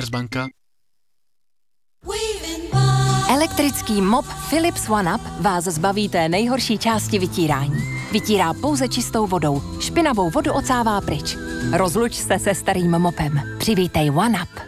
Commerzbanka. Elektrický mop Philips OneUp vás zbaví té nejhorší části vytírání. Vytírá pouze čistou vodou. Špinavou vodu ocává pryč. Rozluč se se starým mopem. Přivítej OneUp.